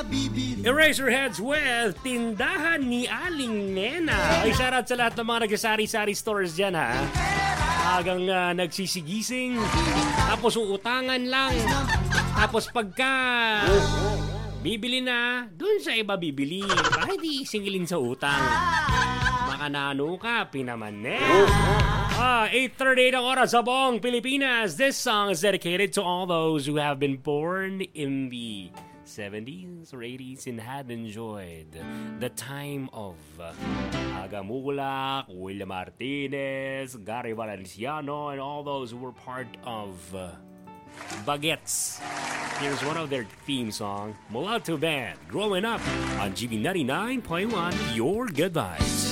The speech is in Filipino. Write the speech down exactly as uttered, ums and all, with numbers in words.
Eraserheads with Tindahan ni Aling Nena. Ay, shoutout sa lahat ng mga nagsasari-sari stores dyan, ha? Agang uh, nagsisigising, tapos uutangan lang, tapos pagka bibili na, dun sa iba bibili. Para hindi singilin sa utang. Makanano ka, pinamanen. Ah, eight thirty-eight ang oras sa buong Pilipinas. This song is dedicated to all those who have been born in the seventies or eighties and had enjoyed the time of uh, Aga Mulak, William Martinez, Gary Valenciano, and all those who were part of uh, Baguettes. Here's one of their theme song, Mulatto Band, Growing Up on G B ninety-nine point one, Your Good Vibes.